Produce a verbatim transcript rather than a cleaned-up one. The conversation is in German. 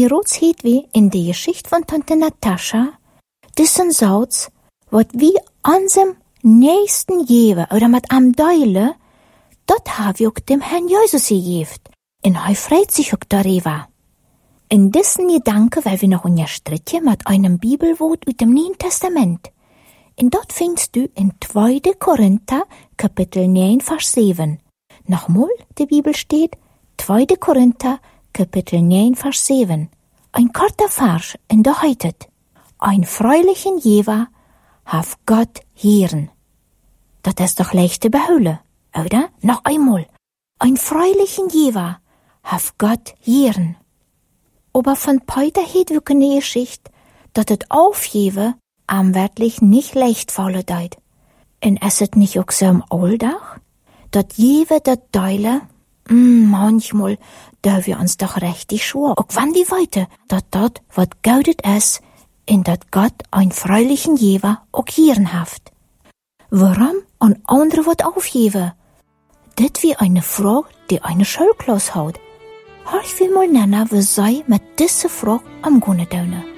Hierots heet wie in de Geschichte von Tante Natascha, dissen Sauts, wat wie ansem nächsten jewe oder mit am Deule, dat hab ich auch dem Herrn Jesus gegeft, en hij freut sich auch darüber. In diesen Gedanken, weil wir noch unterstrichen mit einem Bibelwort aus dem Neuen Testament. Und dort findest du in zweiter Korinther, Kapitel neun, Vers sieben. Nochmal, die Bibel steht, zweiter Korinther, Kapitel neun, Vers sieben. Ein korter Vers, und da heißt: Ein freulichen Jewa haf Gott hieren. Das ist doch leicht zu behüllen, oder? Noch einmal. Ein freulichen Jewa haf Gott hieren. Aber von Peter heet wir eine Geschichte, dass das Aufgeben am wirklich nicht leicht fallen deit. Und es ist nicht auch so im Alltag, dass jewe das Deile, mm, manchmal, da wir uns doch richtig schwor, auch wann die weite, dass dat, wat gaudet es, in dat Gott ein freulichen Jewe auch hieren haft. Warum an andere wat aufgeben? Dit wie eine Frau, die eine Schulklasse haut. Hör ich will mal nennen, wie sei mit dieser Frau am Gunne tun.